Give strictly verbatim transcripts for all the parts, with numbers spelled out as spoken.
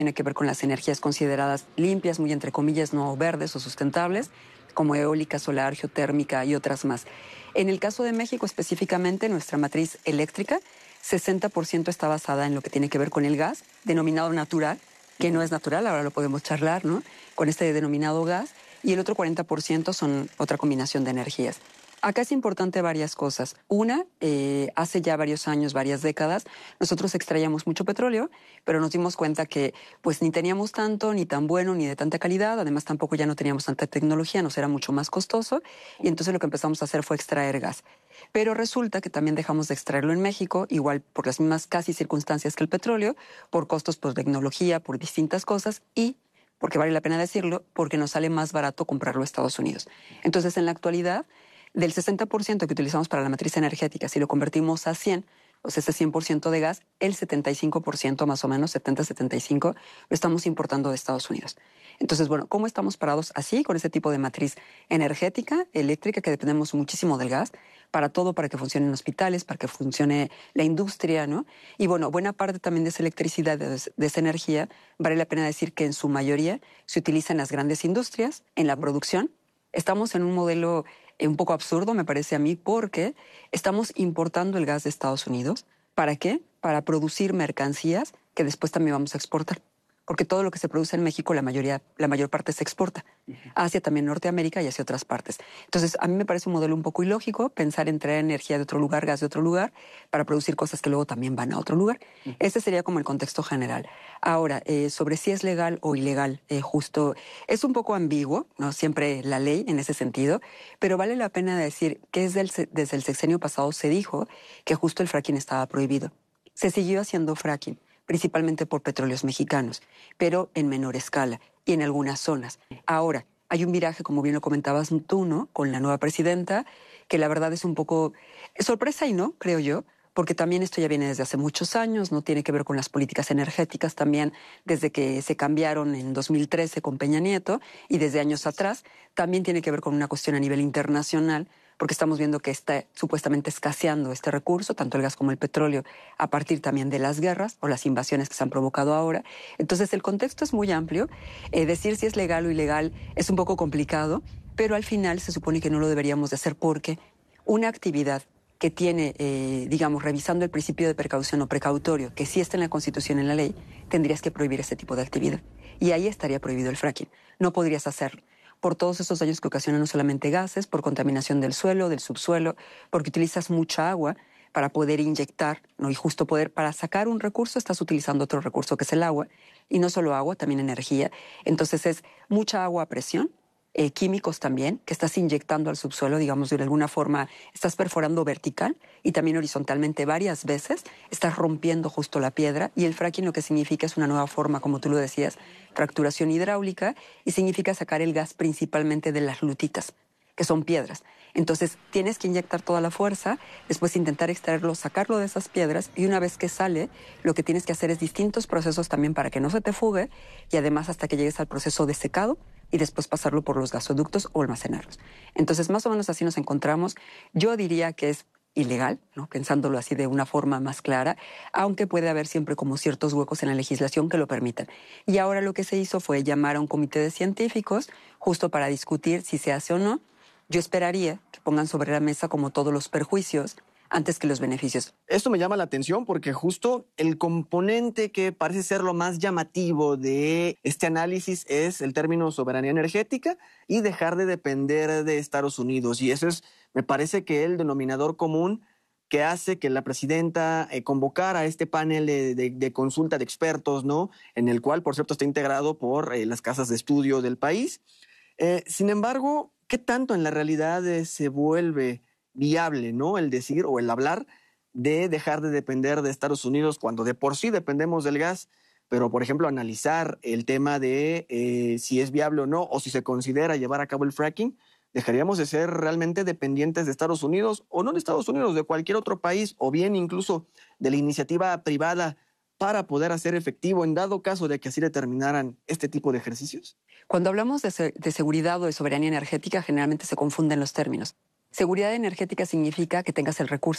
tiene que ver con las energías consideradas limpias, muy entre comillas, no verdes o sustentables, como eólica, solar, geotérmica y otras más. En el caso de México específicamente, nuestra matriz eléctrica, sesenta por ciento está basada en lo que tiene que ver con el gas, denominado natural, que no es natural, ahora lo podemos charlar, ¿no? Con este denominado gas, y el otro cuarenta por ciento son otra combinación de energías. Acá es importante varias cosas. Una, eh, hace ya varios años, varias décadas, nosotros extraíamos mucho petróleo, pero nos dimos cuenta que pues ni teníamos tanto, ni tan bueno, ni de tanta calidad. Además, tampoco ya no teníamos tanta tecnología, nos era mucho más costoso. Y entonces lo que empezamos a hacer fue extraer gas. Pero resulta que también dejamos de extraerlo en México, igual por las mismas casi circunstancias que el petróleo, por costos, por tecnología, por distintas cosas y, porque vale la pena decirlo, porque nos sale más barato comprarlo a Estados Unidos. Entonces, en la actualidad, del sesenta por ciento que utilizamos para la matriz energética, si lo convertimos a cien, o sea, ese cien por ciento de gas, el setenta y cinco por ciento más o menos, setenta a setenta y cinco por ciento, lo estamos importando de Estados Unidos. Entonces, bueno, ¿cómo estamos parados así, con ese tipo de matriz energética, eléctrica, que dependemos muchísimo del gas, para todo, para que funcionen hospitales, para que funcione la industria, ¿no? Y bueno, buena parte también de esa electricidad, de, de esa energía, vale la pena decir que en su mayoría se utiliza en las grandes industrias, en la producción. Estamos en un modelo un poco absurdo, me parece a mí, porque estamos importando el gas de Estados Unidos. ¿Para qué? Para producir mercancías que después también vamos a exportar. Porque todo lo que se produce en México, la mayoría, la mayor parte se exporta hacia también Norteamérica y hacia otras partes. Entonces, a mí me parece un modelo un poco ilógico pensar en traer energía de otro lugar, gas de otro lugar, para producir cosas que luego también van a otro lugar. Uh-huh. Este sería como el contexto general. Ahora, eh, sobre si es legal o ilegal, eh, justo, es un poco ambiguo, ¿no? Siempre la ley en ese sentido, pero vale la pena decir que desde el, desde el sexenio pasado se dijo que justo el fracking estaba prohibido. Se siguió haciendo fracking, principalmente por petróleos mexicanos, pero en menor escala y en algunas zonas. Ahora, hay un viraje, como bien lo comentabas tú, ¿no?, con la nueva presidenta, que la verdad es un poco sorpresa y no, creo yo, porque también esto ya viene desde hace muchos años, no tiene que ver con las políticas energéticas también, desde que se cambiaron en dos mil trece con Peña Nieto y desde años atrás, también tiene que ver con una cuestión a nivel internacional, porque estamos viendo que está supuestamente escaseando este recurso, tanto el gas como el petróleo, a partir también de las guerras o las invasiones que se han provocado ahora. Entonces, el contexto es muy amplio. Eh, decir si es legal o ilegal es un poco complicado, pero al final se supone que no lo deberíamos de hacer porque una actividad que tiene, eh, digamos, revisando el principio de precaución o precautorio, que sí está en la Constitución, en la ley, tendrías que prohibir ese tipo de actividad. Y ahí estaría prohibido el fracking. No podrías hacerlo por todos esos daños que ocasionan no solamente gases, por contaminación del suelo, del subsuelo, porque utilizas mucha agua para poder inyectar, ¿no? Y justo poder, para sacar un recurso, estás utilizando otro recurso que es el agua, y no solo agua, también energía. Entonces es mucha agua a presión, eh, químicos también, que estás inyectando al subsuelo, digamos, de alguna forma, estás perforando vertical y también horizontalmente varias veces, estás rompiendo justo la piedra, y el fracking lo que significa es una nueva forma, como tú lo decías, fracturación hidráulica, y significa sacar el gas principalmente de las lutitas, que son piedras. Entonces tienes que inyectar toda la fuerza, después intentar extraerlo, sacarlo de esas piedras, y una vez que sale, lo que tienes que hacer es distintos procesos también para que no se te fugue, y además hasta que llegues al proceso de secado, y después pasarlo por los gasoductos o almacenarlos. Entonces, más o menos así nos encontramos. Yo diría que es ilegal, ¿no?, pensándolo así de una forma más clara, aunque puede haber siempre como ciertos huecos en la legislación que lo permitan. Y ahora lo que se hizo fue llamar a un comité de científicos justo para discutir si se hace o no. Yo esperaría que pongan sobre la mesa como todos los perjuicios antes que los beneficios. Esto me llama la atención porque justo el componente que parece ser lo más llamativo de este análisis es el término soberanía energética y dejar de depender de Estados Unidos. Y eso es, me parece que el denominador común que hace que la presidenta eh, convocara a este panel de, de, de consulta de expertos, ¿no?, en el cual, por cierto, está integrado por eh, las casas de estudio del país. Eh, sin embargo, ¿qué tanto en la realidad eh, se vuelve viable, ¿no?, el decir o el hablar de dejar de depender de Estados Unidos cuando de por sí dependemos del gas? Pero, por ejemplo, analizar el tema de eh, si es viable o no, o si se considera llevar a cabo el fracking, ¿dejaríamos de ser realmente dependientes de Estados Unidos, o no de Estados Unidos, de cualquier otro país, o bien incluso de la iniciativa privada para poder hacer efectivo en dado caso de que así determinaran este tipo de ejercicios? Cuando hablamos de, se de seguridad o de soberanía energética, generalmente se confunden los términos. Seguridad energética significa que tengas el recurso.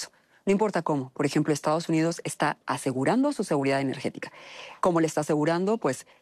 No importa cómo. Por ejemplo, Estados Unidos está asegurando su seguridad energética. ¿Cómo le está asegurando? Pues